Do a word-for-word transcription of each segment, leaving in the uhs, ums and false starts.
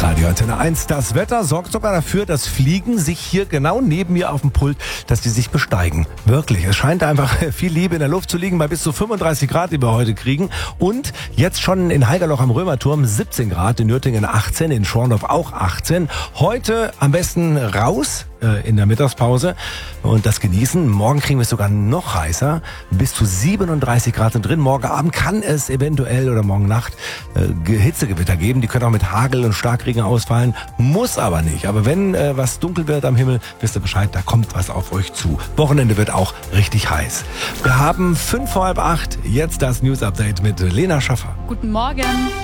Hitradio Antenne eins. Das Wetter sorgt sogar dafür, dass Fliegen sich hier genau neben mir auf dem Pult, dass die sich besteigen. Wirklich, es scheint einfach viel Liebe in der Luft zu liegen bei bis zu fünfunddreißig Grad, die wir heute kriegen. Und jetzt schon in Haigerloch am Römerturm siebzehn Grad, in Nürtingen achtzehn, in Schorndorf auch achtzehn. Heute am besten raus in der Mittagspause und das genießen. Morgen kriegen wir es sogar noch heißer. Bis zu siebenunddreißig Grad sind drin. Morgen Abend kann es eventuell oder morgen Nacht äh, Hitzegewitter geben. Die können auch mit Hagel und Starkregen ausfallen. Muss aber nicht. Aber wenn äh, was dunkel wird am Himmel, wisst ihr Bescheid, da kommt was auf euch zu. Wochenende wird auch richtig heiß. Wir haben fünf vor halb acht. Jetzt das News Update mit Lena Schaffer. Guten Morgen.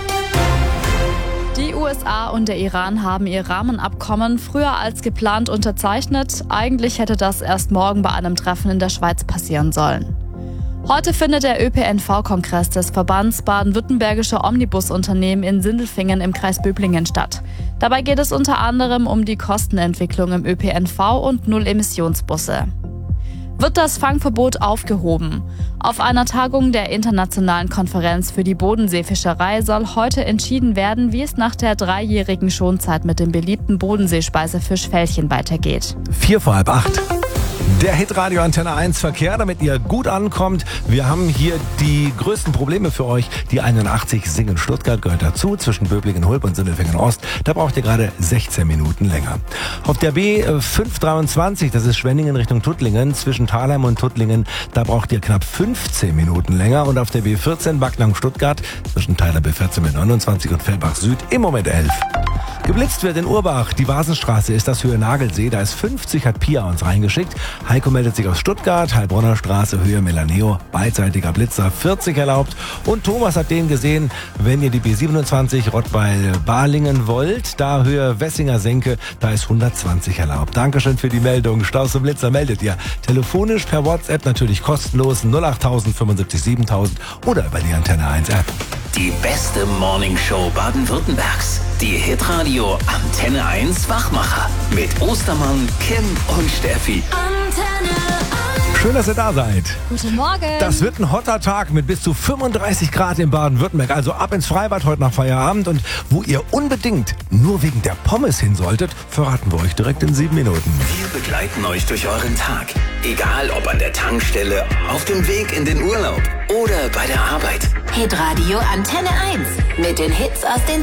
Die U S A und der Iran haben ihr Rahmenabkommen früher als geplant unterzeichnet. Eigentlich hätte das erst morgen bei einem Treffen in der Schweiz passieren sollen. Heute findet der Ö P N V-Kongress des Verbands Baden-Württembergischer Omnibusunternehmen in Sindelfingen im Kreis Böblingen statt. Dabei geht es unter anderem um die Kostenentwicklung im Ö P N V und Null-Emissionsbusse. Wird das Fangverbot aufgehoben? Auf einer Tagung der Internationalen Konferenz für die Bodenseefischerei soll heute entschieden werden, wie es nach der dreijährigen Schonzeit mit dem beliebten Bodenseespeisefisch Felchen weitergeht. Vier vor halb acht. Der Hitradio Antenne eins Verkehr, damit ihr gut ankommt. Wir haben hier die größten Probleme für euch. Die einundachtzig Singen-Stuttgart gehört dazu, zwischen Böblingen-Hulb und Sindelfingen-Ost. Da braucht ihr gerade sechzehn Minuten länger. Auf der B fünf dreiundzwanzig, das ist Schwenningen Richtung Tuttlingen, zwischen Thalheim und Tuttlingen, da braucht ihr knapp fünfzehn Minuten länger. Und auf der B vierzehn Backnang-Stuttgart, zwischen Tyler B vierzehn mit neunundzwanzig und Fellbach Süd, im Moment elf. Geblitzt wird in Urbach. Die Vasenstraße ist das Höhe Nagelsee. Da ist fünfzig, hat Pia uns reingeschickt. Heiko meldet sich aus Stuttgart. Heilbronner Straße, Höhe Melaneo. Beidseitiger Blitzer, vierzig erlaubt. Und Thomas hat den gesehen, wenn ihr die B siebenundzwanzig Rottweil-Balingen wollt. Da Höhe Wessinger Senke, da ist hundertzwanzig erlaubt. Dankeschön für die Meldung. Staus und Blitzer meldet ihr. Telefonisch per WhatsApp natürlich kostenlos null acht null null fünfundsiebzig siebentausend oder über die Antenne eins App. Die beste Morningshow Baden-Württembergs. Die Hitradio Antenne eins Wachmacher. Mit Ostermann, Kim und Steffi. Antenne eins. Schön, dass ihr da seid. Guten Morgen. Das wird ein hotter Tag mit bis zu fünfunddreißig Grad in Baden-Württemberg. Also ab ins Freibad heute nach Feierabend. Und wo ihr unbedingt nur wegen der Pommes hin solltet, verraten wir euch direkt in sieben Minuten. Wir begleiten euch durch euren Tag. Egal ob an der Tankstelle, auf dem Weg in den Urlaub oder bei der Arbeit. Hitradio Antenne eins. Mit den Hits aus den